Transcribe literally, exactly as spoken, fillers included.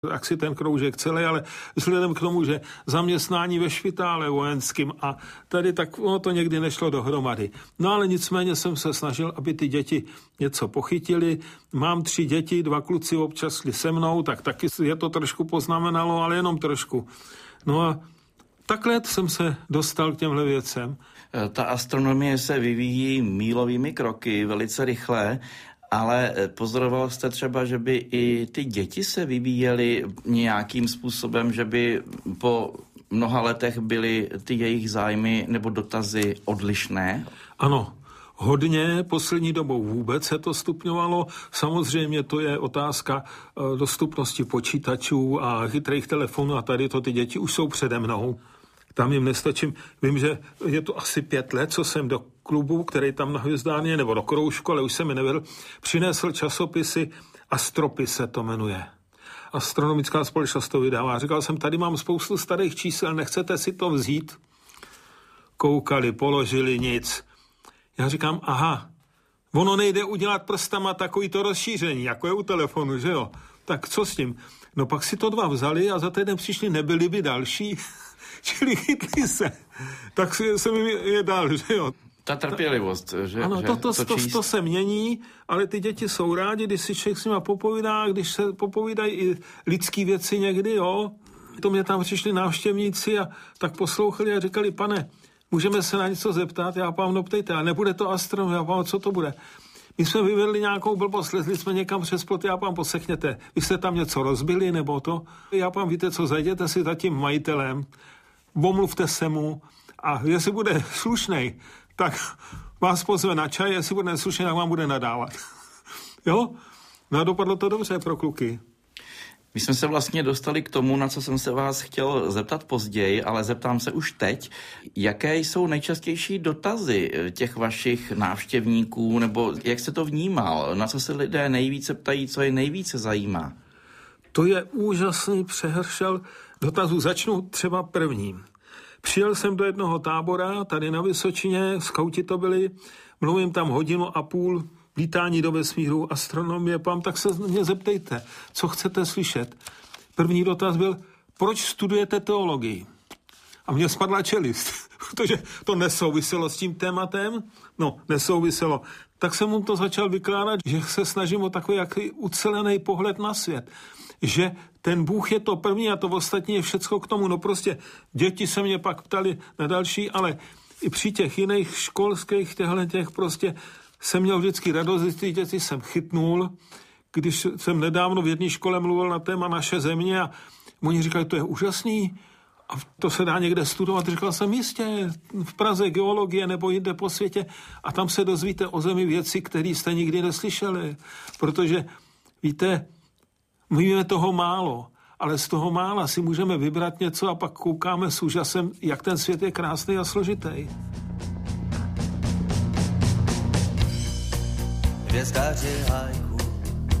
tak si ten kroužek celý, ale vzhledem k tomu, že zaměstnání ve špitále vojenským a tady tak ono to někdy nešlo dohromady. No ale nicméně jsem se snažil, aby ty děti něco pochytili. Mám tři děti, dva kluci občas šli se mnou, tak taky je to trošku poznamenalo, ale jenom trošku. No a takhle jsem se dostal k těmhle věcem. Ta astronomie se vyvíjí mílovými kroky, velice rychle. Ale pozoroval jste třeba, že by i ty děti se vyvíjely nějakým způsobem, že by po mnoha letech byly ty jejich zájmy nebo dotazy odlišné? Ano, hodně, poslední dobou vůbec se to stupňovalo. Samozřejmě to je otázka dostupnosti počítačů a chytrých telefonů a tady to ty děti už jsou přede mnou. Tam jim nestačím. Vím, že je to asi pět let, co jsem do klubu, který tam na Hvězdárně, nebo do kroužku, ale už jsem je nevedl, přinesl časopisy Astropis se to jmenuje. Astronomická společnost to vydává. Říkal jsem, tady mám spoustu starých čísel, nechcete si to vzít? Koukali, položili, nic. Já říkám, aha, ono nejde udělat prstama takový to rozšíření, jako je u telefonu, že jo? Tak co s tím? No pak si to dva vzali a za týden přišli, nebyli by další. Čili chytli se. Tak jsem jim je dal, že jo. Ta trpělivost, že? Ano, že to, to, to, to, to se mění, ale ty děti jsou rádi, když si člověk s nima popovídá, když se popovídají i lidský věci někdy, jo. To mě tam přišli návštěvníci a tak poslouchali a říkali, pane, můžeme se na něco zeptat? Já vám no ptejte, a nebude to astronomie, já vám, co to bude? My jsme vyvedli nějakou blbost, lezli jsme někam přes plot, já vám poslechněte, vy jste tam něco rozbili nebo to? Já vám víte co, zajděte si za tím majitelem, omluvte se mu a jestli bude slušnej, tak vás pozve na čaj, jestli bude neslušnej, tak vám bude nadávat. Jo? No a dopadlo to dobře pro kluky. My jsme se vlastně dostali k tomu, na co jsem se vás chtěl zeptat později, ale zeptám se už teď. Jaké jsou nejčastější dotazy těch vašich návštěvníků, nebo jak jste to vnímal? Na co se lidé nejvíce ptají, co je nejvíce zajímá? To je úžasný přehršel dotazů. Začnu třeba prvním. Přijel jsem do jednoho tábora, tady na Vysočině, skauti to byli, mluvím tam hodinu a půl, lítání do vesmíru, astronomie, pám, tak se mě zeptejte, co chcete slyšet. První dotaz byl, proč studujete teologii? A mně spadla čelist, protože to nesouviselo s tím tématem, no, nesouviselo. Tak jsem mu to začal vykládat, že se snažím o takový jaký ucelený pohled na svět, že ten Bůh je to první a to ostatní je všecko k tomu. No prostě děti se mě pak ptali na další, ale i při těch jiných školských těchto těch prostě jsem měl vždycky radost, ty děti jsem chytnul, když jsem nedávno v jedné škole mluvil na téma naše země a oni říkali, to je úžasný a to se dá někde studovat. Říkal jsem, jistě, v Praze geologie nebo jinde po světě a tam se dozvíte o zemi věci, které jste nikdy neslyšeli, protože víte, my víme toho málo, ale z toho mála si můžeme vybrat něco a pak koukáme s úžasem, jak ten svět je krásný a složitý. Hvězdáři hájku